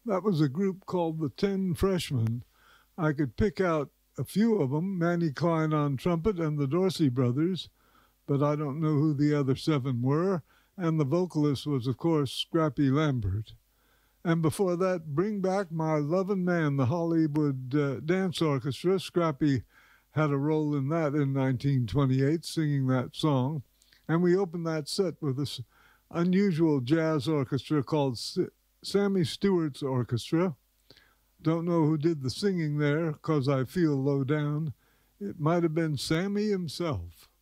That was a group called the Ten Freshmen. I could pick out a few of them, Manny Klein on trumpet and the Dorsey brothers, but I don't know who the other seven were. And the vocalist was, of course, Scrappy Lambert. And before that, Bring Back My Lovin' Man, the Hollywood Dance Orchestra. Scrappy had a role in that in 1928, singing that song. And we opened that set with this unusual jazz orchestra called Sammy Stewart's Orchestra. Don't know who did the singing there because I feel low down. It might have been Sammy himself.